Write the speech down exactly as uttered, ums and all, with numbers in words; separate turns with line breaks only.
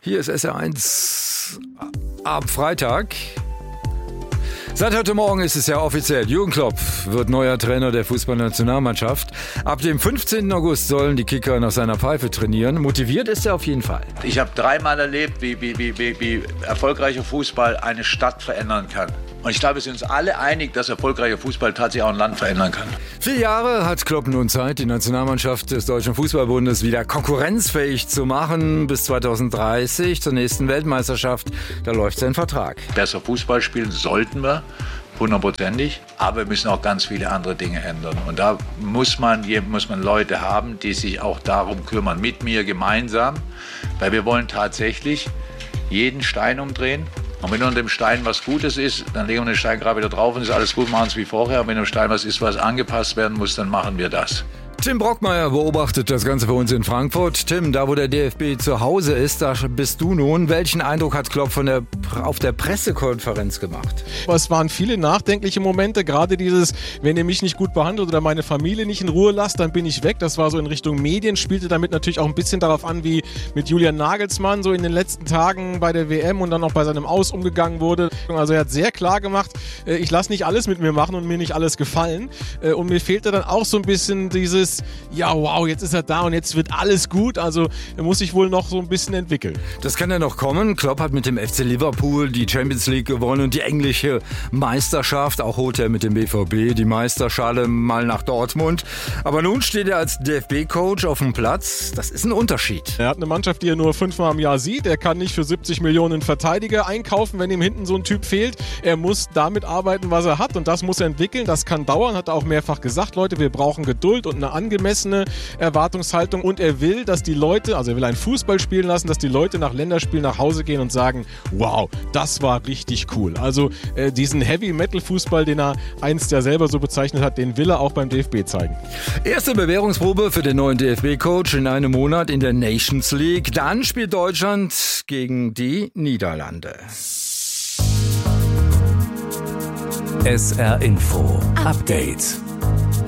Hier ist S R eins am Freitag. Seit heute Morgen ist es ja offiziell. Jürgen Klopp wird neuer Trainer der Fußballnationalmannschaft. Ab dem fünfzehnten August sollen die Kicker nach seiner Pfeife trainieren. Motiviert ist er auf jeden Fall.
Ich habe dreimal erlebt, wie, wie, wie, wie, wie erfolgreicher Fußball eine Stadt verändern kann. Und ich glaube, wir sind uns alle einig, dass erfolgreicher Fußball tatsächlich auch ein Land verändern kann.
Vier Jahre hat Klopp nun Zeit, die Nationalmannschaft des Deutschen Fußballbundes wieder konkurrenzfähig zu machen. Bis zweitausenddreißig zur nächsten Weltmeisterschaft. Da läuft sein Vertrag.
Besser Fußball spielen sollten wir, hundertprozentig. Aber wir müssen auch ganz viele andere Dinge ändern. Und da muss man, muss man Leute haben, die sich auch darum kümmern. Mit mir gemeinsam. Weil wir wollen tatsächlich jeden Stein umdrehen. Und wenn unter dem Stein was Gutes ist, dann legen wir den Stein gerade wieder drauf und ist alles gut, machen es wie vorher. Und wenn im Stein was ist, was angepasst werden muss, dann machen wir das.
Tim Brockmeier beobachtet das Ganze für uns in Frankfurt. Tim, da wo der D F B zu Hause ist, da bist du nun. Welchen Eindruck hat Klopp von der, auf der Pressekonferenz gemacht?
Es waren viele nachdenkliche Momente, gerade dieses, wenn ihr mich nicht gut behandelt oder meine Familie nicht in Ruhe lasst, dann bin ich weg. Das war so in Richtung Medien, spielte damit natürlich auch ein bisschen darauf an, wie mit Julian Nagelsmann so in den letzten Tagen bei der W M und dann auch bei seinem Aus umgegangen wurde. Also er hat sehr klar gemacht, ich lasse nicht alles mit mir machen und mir nicht alles gefallen. Und mir fehlte dann auch so ein bisschen dieses, ja wow, jetzt ist er da und jetzt wird alles gut, also er muss sich wohl noch so ein bisschen entwickeln.
Das kann ja noch kommen. Klopp hat mit dem F C Liverpool die Champions League gewonnen und die englische Meisterschaft. Auch holt er mit dem B V B die Meisterschale mal nach Dortmund. Aber nun steht er als D F B-Coach auf dem Platz. Das ist ein Unterschied.
Er hat eine Mannschaft, die er nur fünfmal im Jahr sieht. Er kann nicht für siebzig Millionen Verteidiger einkaufen, wenn ihm hinten so ein Typ fehlt. Er muss damit arbeiten, was er hat und das muss er entwickeln. Das kann dauern, hat er auch mehrfach gesagt. Leute, wir brauchen Geduld und eine angemessene Erwartungshaltung und er will, dass die Leute, also er will einen Fußball spielen lassen, dass die Leute nach Länderspielen nach Hause gehen und sagen, wow, das war richtig cool. Also äh, diesen Heavy-Metal-Fußball, den er einst ja selber so bezeichnet hat, den will er auch beim D F B zeigen.
Erste Bewährungsprobe für den neuen D F B-Coach in einem Monat in der Nations League. Dann spielt Deutschland gegen die Niederlande.
S R Info Update.